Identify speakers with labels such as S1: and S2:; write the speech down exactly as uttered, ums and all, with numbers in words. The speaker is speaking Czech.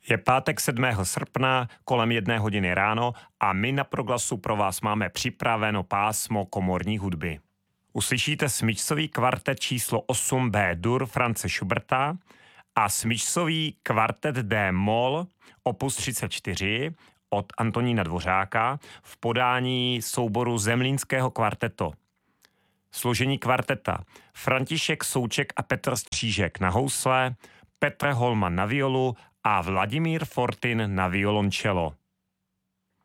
S1: Je pátek sedmého srpna kolem jedné hodiny ráno a my na Proglasu pro vás máme připraveno pásmo komorní hudby. Uslyšíte smyčcový kvartet číslo osm bé dur France Schuberta a smyčcový kvartet D-moll opus třicet čtyři od Antonína Dvořáka v podání souboru Zemlínského kvarteto. Složení kvarteta: František Souček a Petr Střížek na housle, Petr Holman na violu a Vladimír Fortin na violoncello.